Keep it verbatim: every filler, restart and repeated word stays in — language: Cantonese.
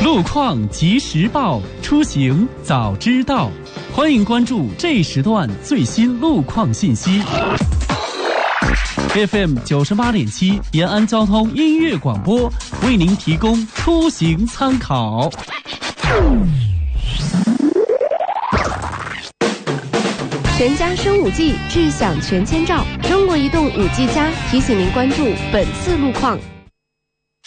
路况及时报，出行早知道。欢迎关注这时段最新路况信息。F M 九十八点七，延安交通音乐广播为您提供出行参考。 全家升五 G， 智享全千兆。中国移动五 G 加提醒您关注本次路况。